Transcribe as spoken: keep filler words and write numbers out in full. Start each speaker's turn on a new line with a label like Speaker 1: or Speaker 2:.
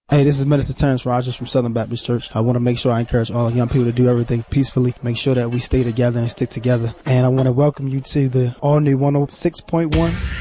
Speaker 1: Hey, this is Minister Terrence Rogers from Southern Baptist Church. I want to make sure I encourage all young people to do everything peacefully, make sure that we stay together and stick together. And I want to welcome you to the all-new one oh six point one